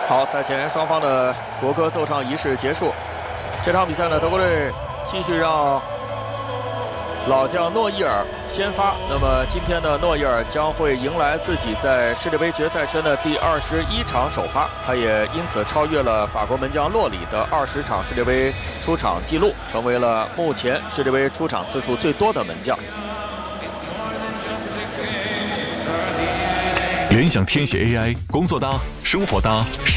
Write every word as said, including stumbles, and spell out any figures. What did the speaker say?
好，赛前双方的国歌奏唱仪式结束。这场比赛呢，德国队继续让老将诺伊尔先发。那么今天呢，诺伊尔将会迎来自己在世界杯决赛圈的第二十一场首发，他也因此超越了法国门将洛里的二十场世界杯出场纪录，成为了目前世界杯出场次数最多的门将。 联想天写 A I 工作搭，生活搭。